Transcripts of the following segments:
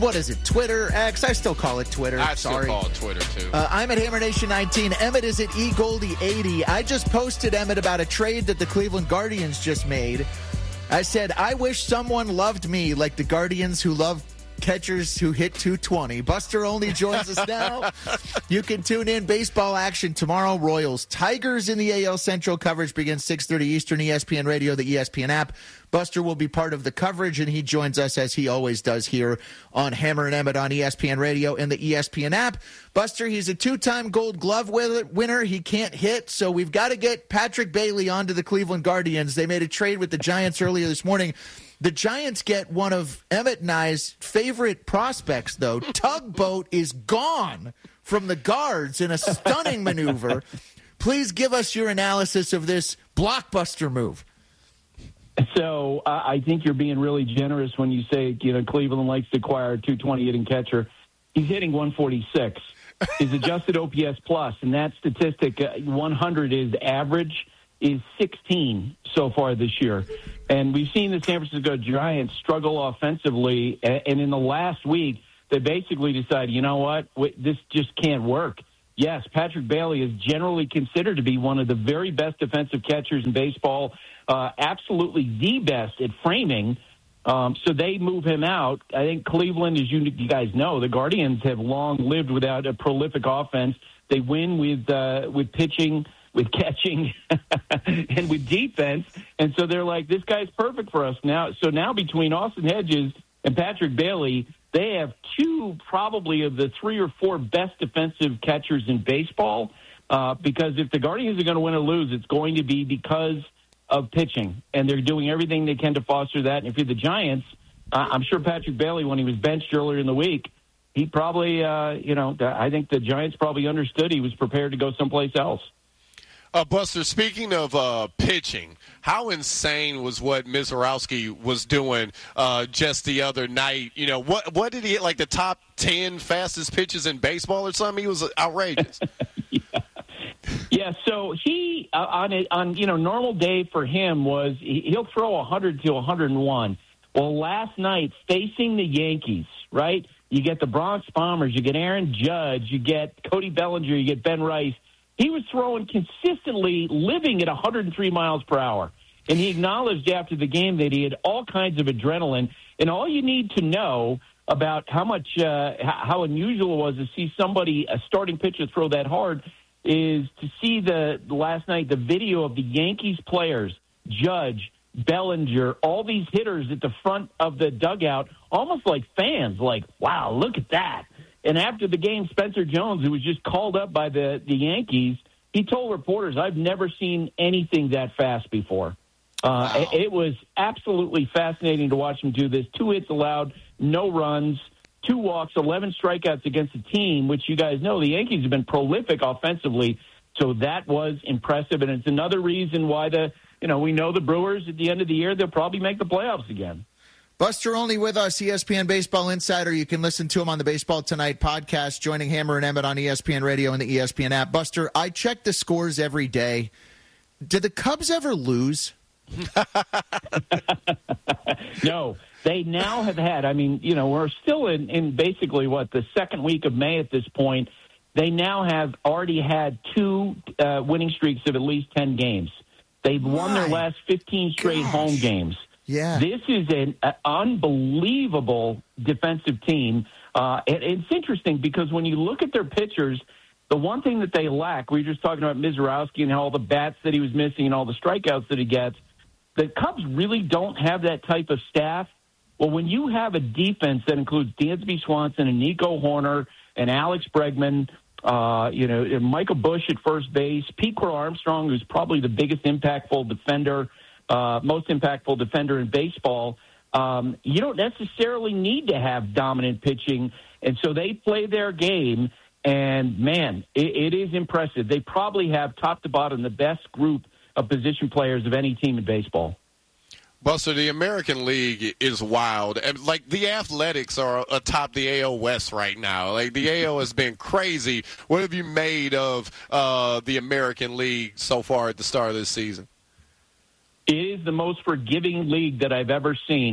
what is it, Twitter, X? I still call it Twitter. I still call it Twitter, too. I'm at HammerNation19. Emmett is at eGoldie80. I just posted, Emmett, about a trade that the Cleveland Guardians just made. I said, I wish someone loved me like the Guardians who love catchers who hit 220. Buster Olney joins us now. You can tune in. Baseball action tomorrow. Royals Tigers in the AL Central. Coverage begins 6:30 Eastern. ESPN Radio, the ESPN app. Buster will be part of the coverage, and he joins us as he always does here on Hammer and Emmett on ESPN Radio and the ESPN app. Buster, he's a two-time Gold Glove winner. He can't hit, so we've got to get Patrick Bailey onto the Cleveland Guardians. They made a trade with the Giants earlier this morning. The Giants get one of Emmett and I's favorite prospects, though. Tugboat is gone from the Guards in a stunning maneuver. Please give us your analysis of this blockbuster move. So I think you're being really generous when you say, Cleveland likes to acquire a 220 hitting catcher. He's hitting 146. His adjusted OPS plus, and that statistic, 100 is average, is 16 so far this year. And we've seen the San Francisco Giants struggle offensively, and in the last week, they basically decided, you know what, this just can't work. Yes, Patrick Bailey is generally considered to be one of the very best defensive catchers in baseball, absolutely the best at framing. So they move him out. I think Cleveland, as you guys know, the Guardians have long lived without a prolific offense. They win with pitching, with catching, and with defense. And so they're like, this guy's perfect for us now. So now between Austin Hedges and Patrick Bailey, they have two probably of the three or four best defensive catchers in baseball, because if the Guardians are going to win or lose, it's going to be because of pitching, and they're doing everything they can to foster that. And if you're the Giants, I'm sure Patrick Bailey, when he was benched earlier in the week, he probably, I think the Giants probably understood he was prepared to go someplace else. Buster, speaking of pitching, how insane was what Mizorowski was doing just the other night? What did he hit, like the top 10 fastest pitches in baseball or something? He was outrageous. Yeah, so he, on normal day for him was he'll throw 100 to 101. Well, last night, facing the Yankees, right, you get the Bronx Bombers, you get Aaron Judge, you get Cody Bellinger, you get Ben Rice. He was throwing consistently, living at 103 miles per hour. And he acknowledged after the game that he had all kinds of adrenaline. And all you need to know about how unusual it was to see somebody, a starting pitcher, throw that hard is to see last night the video of the Yankees players, Judge, Bellinger, all these hitters at the front of the dugout, almost like fans, like, wow, look at that. And after the game, Spencer Jones, who was just called up by the Yankees, he told reporters, I've never seen anything that fast before. Wow. It was absolutely fascinating to watch him do this. 2 hits allowed, no runs, 2 walks, 11 strikeouts against a team, which you guys know the Yankees have been prolific offensively. So that was impressive. And it's another reason why we know the Brewers at the end of the year, they'll probably make the playoffs again. Buster Olney with us, ESPN Baseball Insider. You can listen to him on the Baseball Tonight podcast, joining Hammer and Emmett on ESPN Radio and the ESPN app. Buster, I check the scores every day. Did the Cubs ever lose? No. They now have had, we're still in basically, the second week of May at this point. They now have already had 2 winning streaks of at least 10 games. They've won their last 15 straight home games. Yeah. This is an unbelievable defensive team. It's interesting because when you look at their pitchers, the one thing that they lack, we were just talking about Mizorowski and all the bats that he was missing and all the strikeouts that he gets, the Cubs really don't have that type of staff. Well, when you have a defense that includes Dansby Swanson and Nico Horner and Alex Bregman, and Michael Busch at first base, Pete Crow Armstrong, who's probably the biggest impactful defender, most impactful defender in baseball, you don't necessarily need to have dominant pitching. And so they play their game, and, man, it is impressive. They probably have, top to bottom, the best group of position players of any team in baseball. Buster, the American League is wild. And, the Athletics are atop the AL West right now. The AL has been crazy. What have you made of the American League so far at the start of this season? It is the most forgiving league that I've ever seen.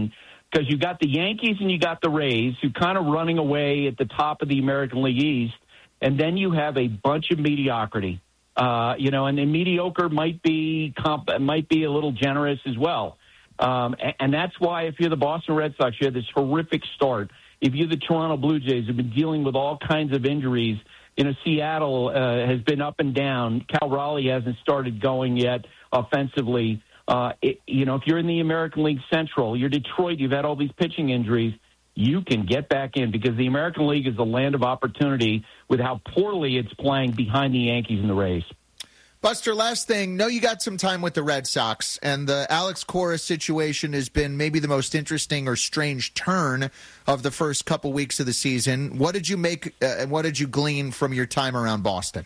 because you got the Yankees and you got the Rays, who kind of running away at the top of the American League East, and then you have a bunch of mediocrity. And then mediocre might be a little generous as well. And that's why if you're the Boston Red Sox, you had this horrific start. If you're the Toronto Blue Jays, have been dealing with all kinds of injuries. Seattle has been up and down. Cal Raleigh hasn't started going yet offensively. If you're in the American League Central, you're Detroit, you've had all these pitching injuries, you can get back in because the American League is a land of opportunity with how poorly it's playing behind the Yankees and the Rays. Buster, last thing. Know you got some time with the Red Sox, and the Alex Cora situation has been maybe the most interesting or strange turn of the first couple weeks of the season. What did you make and what did you glean from your time around Boston?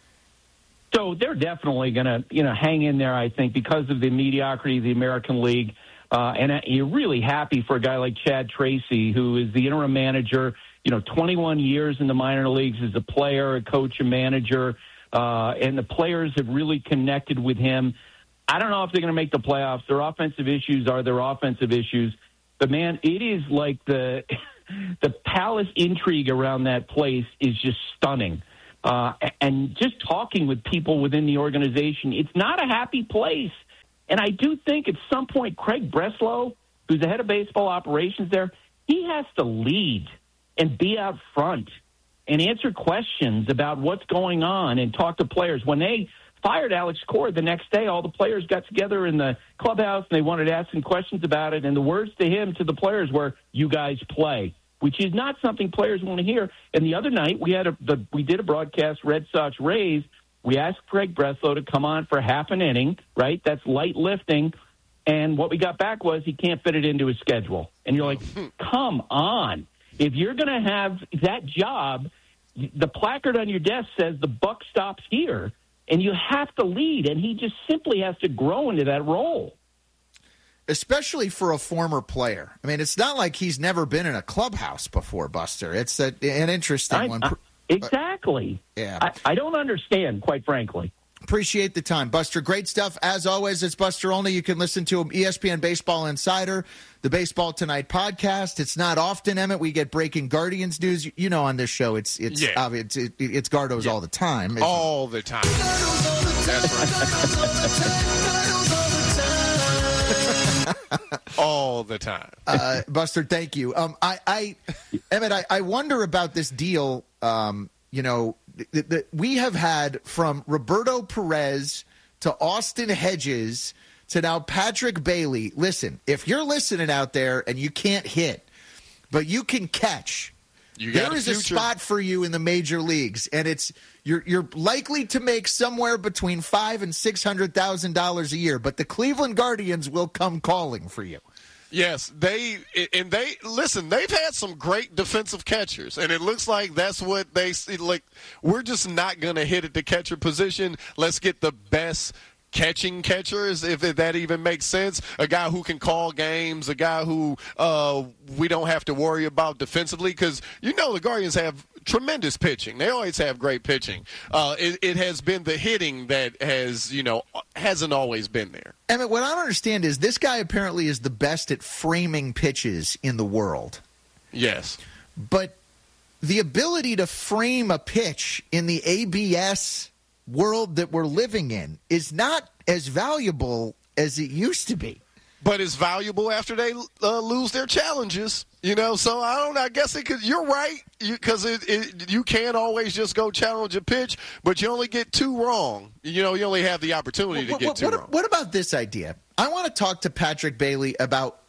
So they're definitely going to, hang in there, I think, because of the mediocrity of the American League. And you're really happy for a guy like Chad Tracy, who is the interim manager, 21 years in the minor leagues as a player, a coach, a manager. And the players have really connected with him. I don't know if they're going to make the playoffs. Their offensive issues are their offensive issues. But, man, it is like the palace intrigue around that place is just stunning. And just talking with people within the organization, it's not a happy place. And I do think at some point Craig Breslow, who's the head of baseball operations there, he has to lead and be out front and answer questions about what's going on and talk to players. When they fired Alex Cora the next day, all the players got together in the clubhouse and they wanted to ask him questions about it. And the words to the players were, "You guys play," which is not something players want to hear. And the other night we did a broadcast, Red Sox Rays. We asked Craig Breslow to come on for half an inning, right? That's light lifting. And what we got back was he can't fit it into his schedule. And you're like, come on. If you're going to have that job, the placard on your desk says the buck stops here, and you have to lead. And he just simply has to grow into that role. Especially for a former player. I mean, it's not like he's never been in a clubhouse before, Buster. It's an interesting one. Exactly. Yeah. I don't understand, quite frankly. Appreciate the time. Buster, great stuff. As always, it's Buster Olney. You can listen to him, ESPN Baseball Insider, the Baseball Tonight podcast. It's not often, Emmett, we get breaking Guardians news. On this show, it's Gardos all the time. All the time. That's right. All the time. Buster, thank you. Emmett, I wonder about this deal. We have had from Roberto Perez to Austin Hedges to now Patrick Bailey. Listen, if you're listening out there and you can't hit, but you can catch, there is a spot for you in the major leagues, and you're likely to make somewhere between $500,000 and $600,000 a year. But the Cleveland Guardians will come calling for you. Yes, they've had some great defensive catchers, and it looks like that's what they like. We're just not going to hit at the catcher position. Let's get the best catching catchers, if that even makes sense. A guy who can call games, a guy who we don't have to worry about defensively, because the Guardians have tremendous pitching. They always have great pitching. It has been the hitting that hasn't always been there. Emmett, what I don't understand is this guy apparently is the best at framing pitches in the world. Yes. But the ability to frame a pitch in the ABS world that we're living in is not as valuable as it used to be. But it's valuable after they lose their challenges, So I don't know. I guess you're right, because you can't always just go challenge a pitch, but you only get two wrong. You only have the opportunity to get two wrong. What about this idea? I want to talk to Patrick Bailey about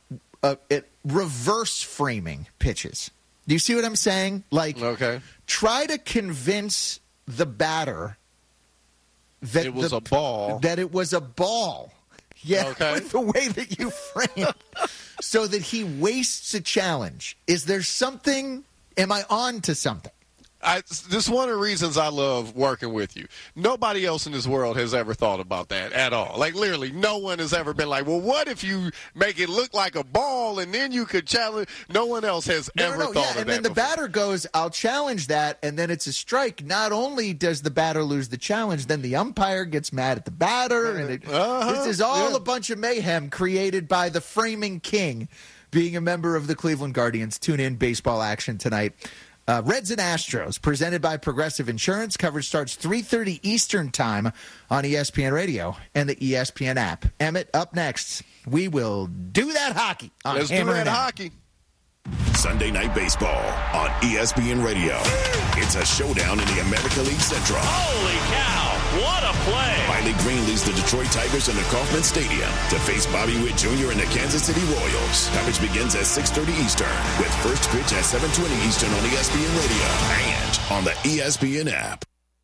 reverse framing pitches. Do you see what I'm saying? Try to convince the batter that it was a ball. That it was a ball. Yeah, okay. With the way that you frame so that he wastes a challenge. Is there something? Am I on to something? This is one of the reasons I love working with you. Nobody else in this world has ever thought about that at all. Like, literally, no one has ever been like, well, what if you make it look like a ball and then you could challenge? No one else has ever thought of that. And then the batter goes, I'll challenge that, and then it's a strike. Not only does the batter lose the challenge, then the umpire gets mad at the batter. And this is all a bunch of mayhem created by the framing king. being a member of the Cleveland Guardians. Tune in, baseball action tonight. Reds and Astros, presented by Progressive Insurance. Coverage starts 3:30 Eastern Time on ESPN Radio and the ESPN app. Emmett, up next. We will do that hockey on Let's Hammer do that and hockey. Sunday Night Baseball on ESPN Radio. It's a showdown in the American League Central. Holy cow, what a play. Riley Green leads the Detroit Tigers in the Kauffman Stadium to face Bobby Witt Jr. and the Kansas City Royals. Coverage begins at 6:30 Eastern with first pitch at 7:20 Eastern on ESPN Radio and on the ESPN app.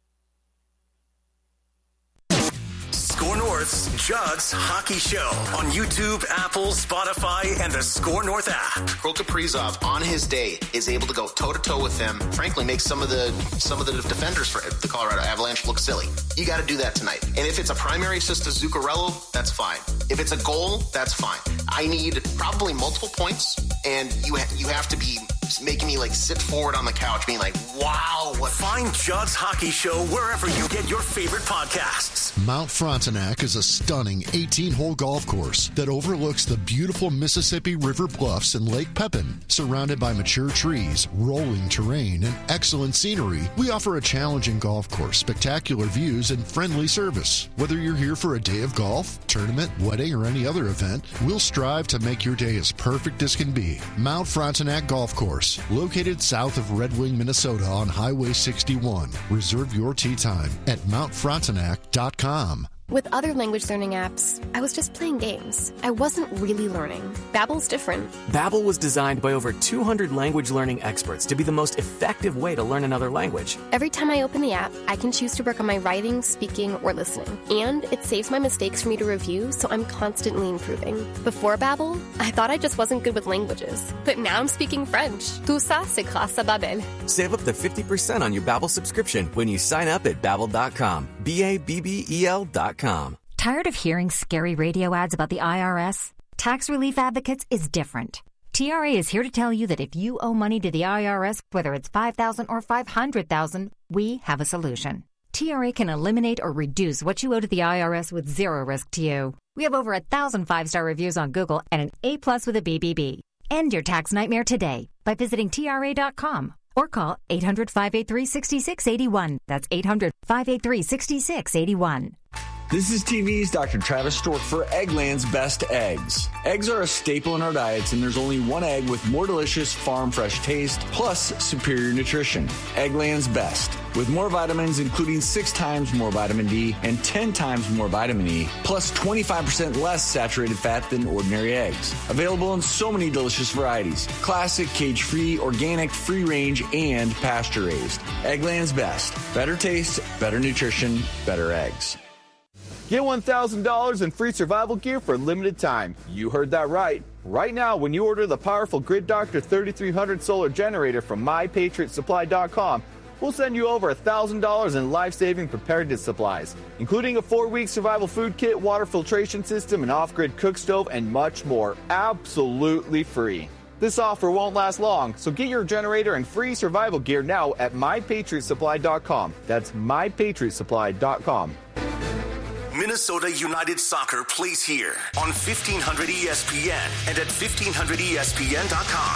Score North's Judd's Hockey Show on YouTube, Apple, Spotify, and the Score North app. Kirill Kaprizov, on his day, is able to go toe-to-toe with them. Frankly, makes some of the defenders for the Colorado Avalanche look silly. You got to do that tonight. And if it's a primary assist to Zuccarello, that's fine. If it's a goal, that's fine. I need probably multiple points, and you have to be making me sit forward on the couch, being like, wow. What? Find Judd's Hockey Show wherever you get your favorite podcasts. Mount Frontenac is a stunning 18-hole golf course that overlooks the beautiful Mississippi River bluffs and Lake Pepin. Surrounded by mature trees, rolling terrain, and excellent scenery, we offer a challenging golf course, spectacular views, and friendly service. Whether you're here for a day of golf, tournament, wedding, or any other event, we'll strive to make your day as perfect as can be. Mount Frontenac Golf Course, located south of Red Wing, Minnesota on Highway 61. Reserve your tee time at mountfrontenac.com. With other language learning apps, I was just playing games. I wasn't really learning. Babbel's different. Babbel was designed by over 200 language learning experts to be the most effective way to learn another language. Every time I open the app, I can choose to work on my writing, speaking, or listening. And it saves my mistakes for me to review, so I'm constantly improving. Before Babbel, I thought I just wasn't good with languages. But now I'm speaking French. Tout ça, c'est grâce à Babbel. Save up to 50% on your Babbel subscription when you sign up at Babbel.com. Babbel.com. Tired of hearing scary radio ads about the IRS? Tax Relief Advocates is different. TRA is here to tell you that if you owe money to the IRS, whether it's $5,000 or $500,000, we have a solution. TRA can eliminate or reduce what you owe to the IRS with zero risk to you. We have over 1,000 five-star reviews on Google and an A+ with a BBB. End your tax nightmare today by visiting TRA.com or call 800-583-6681. That's 800-583-6681. This is TV's Dr. Travis Stork for Eggland's Best Eggs. Eggs are a staple in our diets, and there's only one egg with more delicious farm fresh taste, plus superior nutrition. Eggland's Best. With more vitamins, including 6 times more vitamin D and 10 times more vitamin E, plus 25% less saturated fat than ordinary eggs. Available in so many delicious varieties. Classic, cage-free, organic, free-range, and pasture-raised. Eggland's Best. Better taste, better nutrition, better eggs. Get $1,000 in free survival gear for a limited time. You heard that right. Right now, when you order the powerful Grid Doctor 3300 solar generator from MyPatriotSupply.com, we'll send you over $1,000 in life-saving preparedness supplies, including a 4-week survival food kit, water filtration system, an off-grid cook stove, and much more, absolutely free. This offer won't last long, so get your generator and free survival gear now at MyPatriotSupply.com. That's MyPatriotSupply.com. Minnesota United Soccer plays here on 1500 ESPN and at 1500ESPN.com.